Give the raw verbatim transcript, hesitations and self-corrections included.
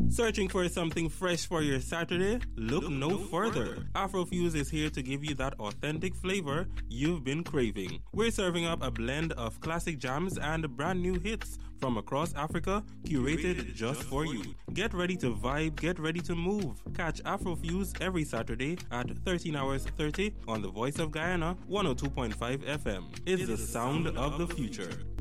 Searching for something fresh for your Saturday? Look, Look no, no further. further. Afrofuse is here to give you that authentic flavor you've been craving. We're serving up a blend of classic jams and brand new hits from across Africa, curated, curated just for you. Get ready to vibe, get ready to move. Catch Afrofuse every Saturday at thirteen hours thirty on the Voice of Guyana, one oh two point five F M. It's, it's the sound, sound of the future. future.